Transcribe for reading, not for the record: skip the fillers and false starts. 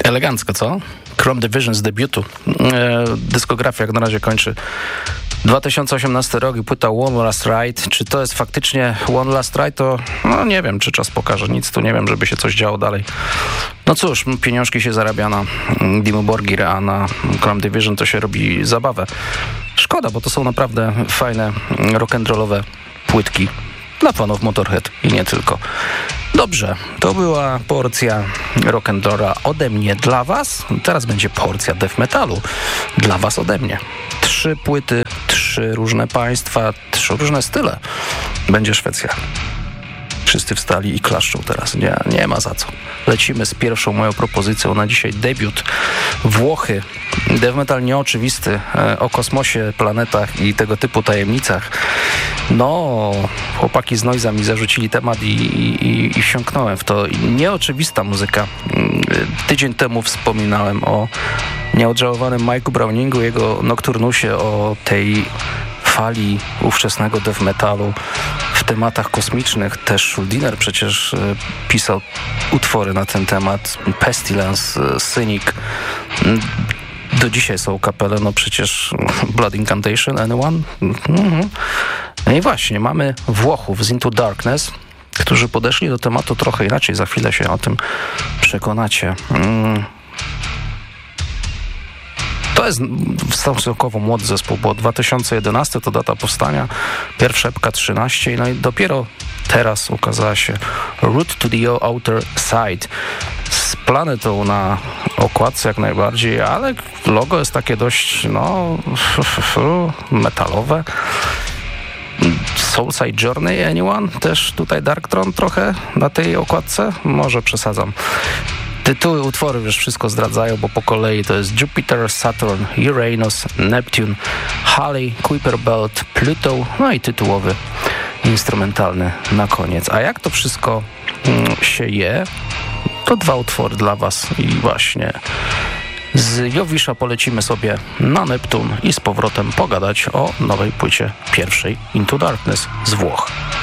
Elegancko, co? Chrome Division z debiutu. Dyskografia jak na razie kończy 2018 rok i płyta One Last Ride. Czy to jest faktycznie One Last Ride? To nie wiem, czy czas pokaże. Nic tu nie wiem, żeby się coś działo dalej. No cóż, pieniążki się zarabia na Dimmu Borgir, a na Chrome Division to się robi zabawę. Szkoda, bo to są naprawdę fajne rock'n'rollowe płytki dla fanów Motorhead i nie tylko. Dobrze, to była porcja rock'n'rolla ode mnie dla was. Teraz będzie porcja death metalu dla was ode mnie. 3 płyty, 3 różne państwa, 3 różne style. Będzie Szwecja. Wszyscy wstali i klaszczą teraz. Nie ma za co. Lecimy z pierwszą moją propozycją na dzisiaj. Debiut Włochy. Death metal nieoczywisty, o kosmosie, planetach i tego typu tajemnicach. No, chłopaki z Noiza mi zarzucili temat i wsiąknąłem w to. Nieoczywista muzyka. Tydzień temu wspominałem o nieodżałowanym Mike'u Browningu, jego Nocturnusie, o tej fali ówczesnego death metalu w tematach kosmicznych. Też Schuldiner przecież pisał utwory na ten temat. Pestilence, Cynic. Do dzisiaj są kapele, no przecież Blood Incantation, Anyone? No i właśnie, mamy Włochów z Into Darkness, którzy podeszli do tematu trochę inaczej. Za chwilę się o tym przekonacie. To jest stosunkowo młody zespół, bo 2011 to data powstania, pierwsza epka 13, no i dopiero teraz ukazała się Route to the Outer Side. Z planetą na okładce jak najbardziej, ale logo jest takie dość, metalowe. Soulside Journey, Anyone? Też tutaj Darkthrone trochę na tej okładce? Może przesadzam. Tytuły utworów już wszystko zdradzają, bo po kolei to jest Jupiter, Saturn, Uranus, Neptune, Halley, Kuiper Belt, Pluto, no i tytułowy instrumentalny na koniec. A jak to wszystko się je, to 2 utwory dla was i właśnie z Jowisza polecimy sobie na Neptun i z powrotem pogadać o nowej płycie pierwszej Into Darkness z Włoch.